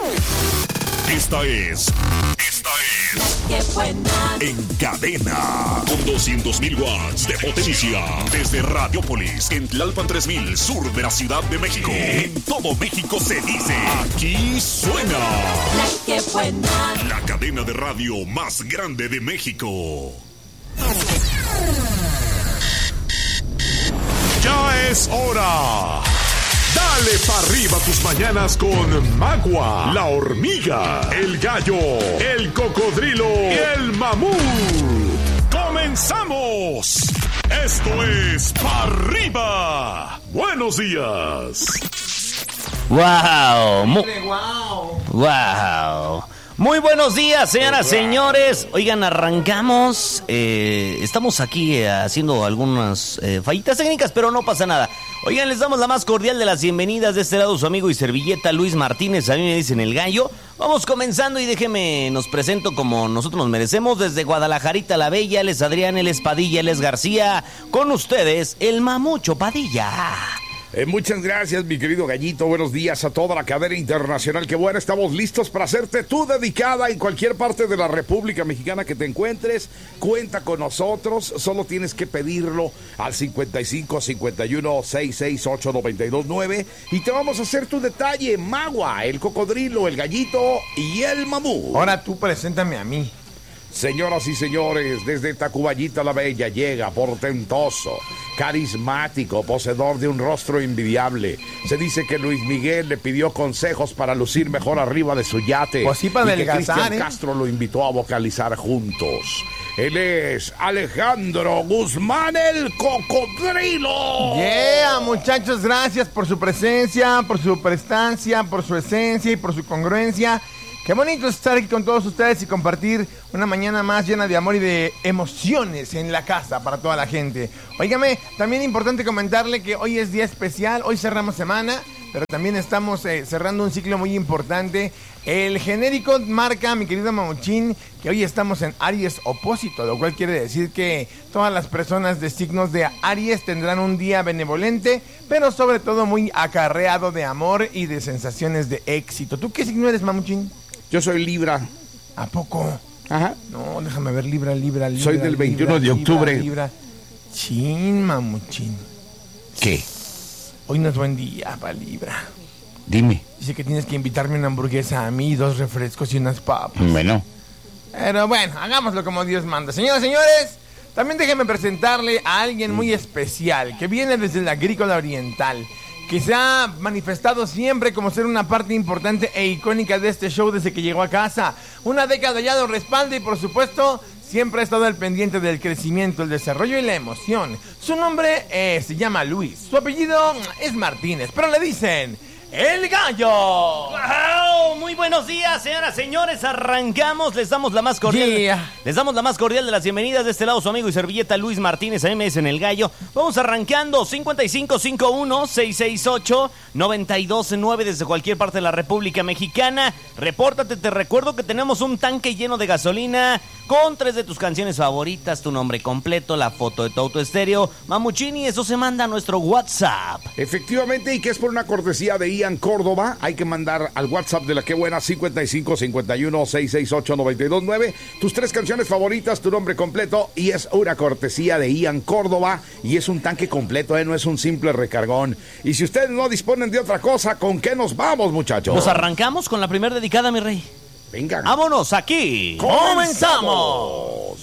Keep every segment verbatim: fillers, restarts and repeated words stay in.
Esta es... Esta es... ¡Qué buena! En cadena, con doscientos mil watts de potencia. Desde Radiopolis, en Tlalpan tres mil, sur de la Ciudad de México. En todo México se dice, aquí suena. La ¡Qué buena! La cadena de radio más grande de México. Ya es hora. Dale pa' arriba tus mañanas con Magua, la hormiga, el gallo, el cocodrilo y el mamut. ¡Comenzamos! Esto es Pa' Arriba. Buenos días. ¡Wow! Mu- ¡Wow! ¡Wow! Muy buenos días, señoras, señores. Oigan, arrancamos. Eh, estamos aquí eh, haciendo algunas eh, fallitas técnicas, pero no pasa nada. Oigan, les damos la más cordial de las bienvenidas. De este lado, su amigo y servilleta Luis Martínez. A mí me dicen el gallo. Vamos comenzando y déjeme, nos presento como nosotros nos merecemos. Desde Guadalajarita la Bella, él es Adrián, él es Padilla, él es García. Con ustedes, el Mamucho Padilla. Eh, muchas gracias, mi querido Gallito. Buenos días a toda la cadena internacional. Qué bueno, estamos listos para hacerte tu dedicada en cualquier parte de la República Mexicana que te encuentres. Cuenta con nosotros, solo tienes que pedirlo al cincuenta y cinco, cincuenta y uno, sesenta y seis, ocho, noventa y dos, nueve y te vamos a hacer tu detalle. Magua, el cocodrilo, el gallito y el mamú. Ahora tú preséntame a mí. Señoras y señores, desde Tacuballita la Bella llega portentoso, carismático, poseedor de un rostro envidiable. Se dice que Luis Miguel le pidió consejos para lucir mejor arriba de su yate. Pues sí, para y que adelgazar, Cristian ¿eh? Castro lo invitó a vocalizar juntos. Él es Alejandro Guzmán, el cocodrilo. Yeah, muchachos, gracias por su presencia, por su prestancia, por su esencia y por su congruencia. Qué bonito estar aquí con todos ustedes y compartir una mañana más llena de amor y de emociones en la casa para toda la gente. Óigame, también importante comentarle que hoy es día especial, hoy cerramos semana, pero también estamos eh, cerrando un ciclo muy importante. El genérico marca, mi querido Mamuchín, que hoy estamos en Aries opósito, lo cual quiere decir que todas las personas de signos de Aries tendrán un día benevolente, pero sobre todo muy acarreado de amor y de sensaciones de éxito. ¿Tú qué signo eres, Mamuchín? Yo soy Libra. ¿A poco? Ajá. No, déjame ver, Libra, Libra, Libra. Soy del veintiuno de octubre. Libra, Libra. Chin, Mamuchín. ¿Qué? Hoy no es buen día para Libra. Dime. Dice que tienes que invitarme una hamburguesa a mí, dos refrescos y unas papas. Bueno. Pero bueno, hagámoslo como Dios manda. Señoras y señores, también déjenme presentarle a alguien muy especial que viene desde la Agrícola Oriental, que se ha manifestado siempre como ser una parte importante e icónica de este show desde que llegó a casa. Una década ya lo respalda y, por supuesto, siempre ha estado al pendiente del crecimiento, el desarrollo y la emoción. Su nombre eh, se llama Luis, su apellido es Martínez, pero le dicen ¡El Gallo! ¡Wow! Muy buenos días, señoras, señores. Arrancamos, les damos la más cordial. Yeah. Les damos la más cordial de las bienvenidas. De este lado, su amigo y servilleta Luis Martínez, a mí me dicen el gallo. Vamos arrancando. cincuenta y cinco, cincuenta y uno, sesenta y seis, ocho, noventa y dos, nueve desde cualquier parte de la República Mexicana. Repórtate, te recuerdo que tenemos un tanque lleno de gasolina con tres de tus canciones favoritas, tu nombre completo, la foto de tu auto estéreo. Mamuchini, eso se manda a nuestro WhatsApp. Efectivamente, y que es por una cortesía de Ian Córdoba. Hay que mandar al WhatsApp de la Qué Buena cincuenta y cinco, cincuenta y uno, sesenta y seis, ocho, noventa y dos, nueve tus tres canciones favoritas, tu nombre completo, y es una cortesía de Ian Córdoba y es un tanque completo, ¿eh? No es un simple recargón. Y si ustedes no disponen de otra cosa, ¿con qué nos vamos, muchachos? Nos arrancamos con la primera dedicada, mi rey. Venga. ¡Vámonos aquí! ¡Comenzamos!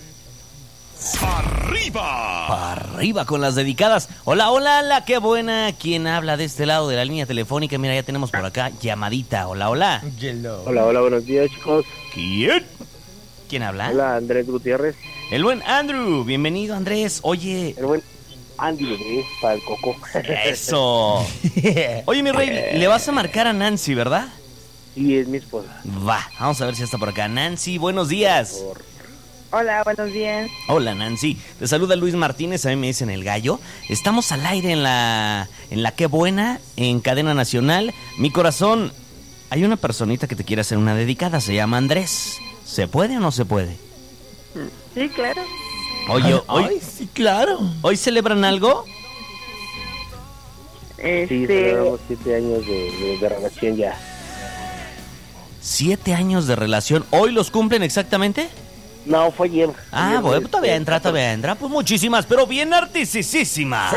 ¡Arriba! Arriba con las dedicadas. Hola, hola, hola, qué buena. ¿Quién habla de este lado de la línea telefónica? Mira, ya tenemos por acá llamadita. Hola, hola. Yellow. Hola, hola, buenos días, chicos. ¿Quién? ¿Quién habla? Hola, Andrés Gutiérrez. El buen Andrew. Bienvenido, Andrés. Oye. El buen Andy Rodríguez para el Coco. Eso. Oye, mi rey, le vas a marcar a Nancy, ¿verdad? Sí, es mi esposa. Va, vamos a ver si está por acá. Nancy, buenos días. Hola, buenos días. Hola, Nancy. Te saluda Luis Martínez, a mí me dicen el gallo. Estamos al aire en la en la Qué Buena, en Cadena Nacional. Mi corazón, hay una personita que te quiere hacer una dedicada, se llama Andrés. ¿Se puede o no se puede? Sí, claro. Oye, hoy, Ay, sí, claro. ¿hoy celebran algo? Este, Sí, celebramos siete años de, de, de relación ya. Siete años de relación. ¿Hoy los cumplen exactamente? No, fue ayer. Ah, Ayer, bueno, este, todavía entra, todavía entra. Pues muchísimas, pero bien artistísimas.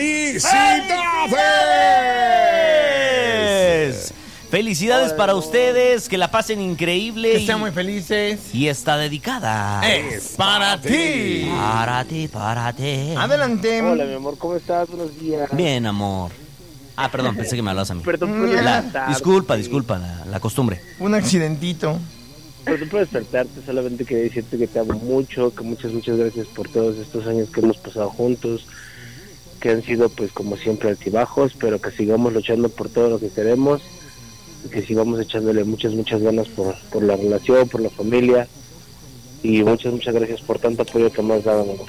¡Felicidades! Felicidades para ustedes, que la pasen increíble. Que y, sean muy felices. y está dedicada. Es para ti. Para ti, para ti. Adelante. Hola, mi amor, ¿cómo estás? Buenos días. Bien, amor. Ah, perdón, pensé que me hablabas a mí. Perdón por La- despertarte. disculpa, disculpa, la, la costumbre. Un accidentito. Perdón por despertarte, solamente quería decirte que te amo mucho, que muchas, muchas gracias por todos estos años que hemos pasado juntos, que han sido, pues, como siempre, altibajos, pero que sigamos luchando por todo lo que queremos, y que sigamos echándole muchas, muchas ganas por, por la relación, por la familia, y muchas, muchas gracias por tanto apoyo que me has dado, amor.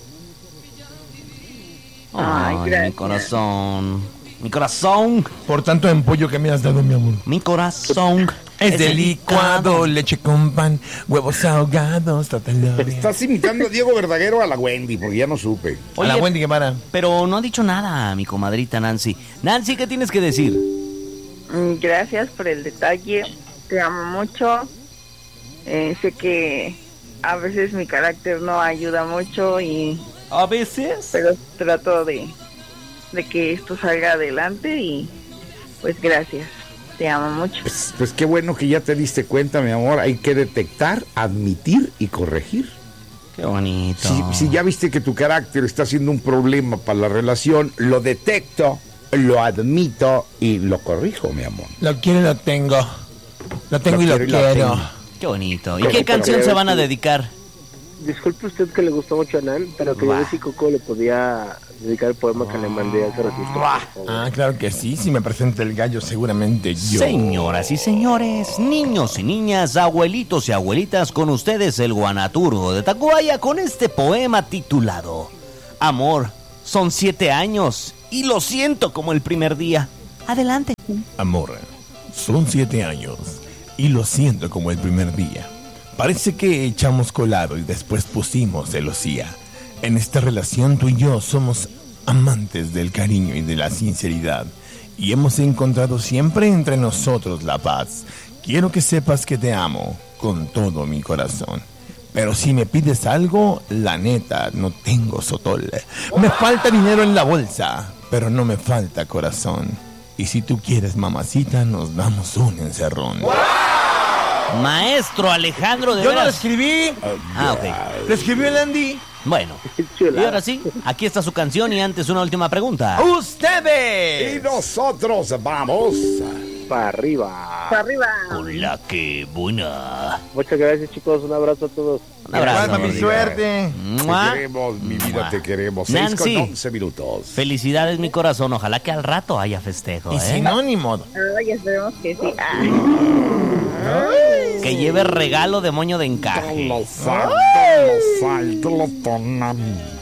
Ay, Ay, mi gracias. corazón. Mi corazón. Por tanto empollo que me has dado, mi amor. Mi corazón. Es de licuado, leche con pan, huevos ahogados, tatalón. Estás imitando a Diego Verdaguero a la Wendy, porque ya no supe. A la Oye, Wendy Guevara. pero no ha dicho nada, mi comadrita Nancy. Nancy, ¿qué tienes que decir? Mm, Gracias por el detalle. Te amo mucho. Eh, sé que a veces mi carácter no ayuda mucho y A veces. pero trato de, de que esto salga adelante y pues gracias. Te amo mucho. Pues, pues qué bueno que ya te diste cuenta, mi amor. Hay que detectar, admitir y corregir. Qué bonito. Si, si ya viste que tu carácter está siendo un problema para la relación, lo detecto, lo admito y lo corrijo, mi amor. Lo quiero y lo tengo. Lo tengo Lo y lo quiero y lo quiero. tengo. Qué bonito. ¿Y Pero- qué pero- canción se van a dedicar? Disculpe usted que le gustó mucho a Nan, pero quería Bah. ver si Coco le podía dedicar el poema que le mandé hace ratito. por favor. Ah, claro que sí. Si me presenta el gallo, seguramente yo. Señoras y señores, niños y niñas, abuelitos y abuelitas, con ustedes el Guanaturgo de Tacubaya con este poema titulado Amor, son siete años y lo siento como el primer día. Adelante. Amor, son siete años y lo siento como el primer día. Parece que echamos colado y después pusimos celosía. En esta relación tú y yo somos amantes del cariño y de la sinceridad y hemos encontrado siempre entre nosotros la paz. Quiero que sepas que te amo con todo mi corazón. Pero si me pides algo, la neta, no tengo sotol. Me falta dinero en la bolsa, pero no me falta corazón. Y si tú quieres, mamacita, nos damos un encerrón. Maestro Alejandro de Yo no lo veras. escribí. Ah, ok. Lo escribió el Andy. Bueno, Chulada. y ahora sí, aquí está su canción y antes una última pregunta. Y ¡Ustedes! nosotros vamos. Para arriba. Para arriba. Hola, qué buena. Muchas gracias, chicos. Un abrazo a todos. Un abrazo. Para mi amiga. suerte. ¡Mua! Te queremos, mi vida, ¡Mua! te queremos. Seis Nancy. con once minutos. Felicidades, mi corazón. Ojalá que al rato haya festejo, Y ¿eh? si no, ni modo. Ay, esperemos que sí. Ay. Que lleve regalo de moño de encaje. Lo salto, lo salto, lo tonami.